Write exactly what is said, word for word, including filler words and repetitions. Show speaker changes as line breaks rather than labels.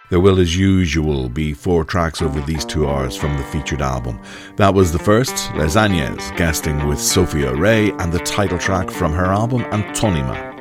There will, as usual, be four tracks over these two hours from the featured album. That was the first, Les Agnes, guesting with Sophia Ray, and the title track from her album, Antonima.